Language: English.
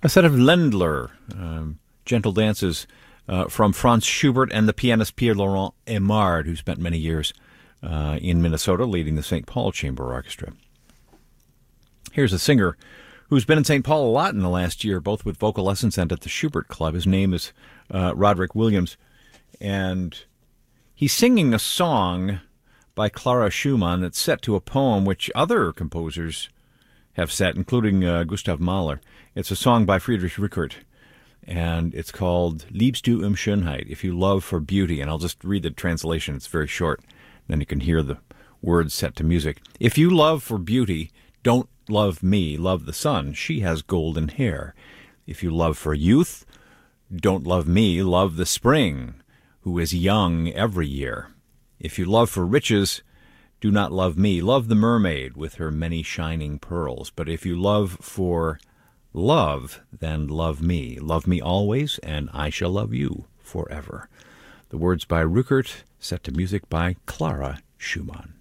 A set of Ländler, gentle dances from Franz Schubert and the pianist Pierre-Laurent Aimard, who spent many years in Minnesota leading the St. Paul Chamber Orchestra. Here's a singer who's been in St. Paul a lot in the last year, both with vocal lessons and at the Schubert Club. His name is Roderick Williams, and he's singing a song by Clara Schumann that's set to a poem which other composers have set, including Gustav Mahler. It's a song by Friedrich Rückert, and it's called Liebst du Schönheit, if you love for beauty. And I'll just read the translation. It's very short. Then you can hear the words set to music. If you love for beauty, don't love me, love the sun. She has golden hair. If you love for youth, don't love me, love the spring, who is young every year. If you love for riches, do not love me, love the mermaid with her many shining pearls. But if you love for love, then love me always, and I shall love you forever. The words by Rückert, set to music by Clara Schumann.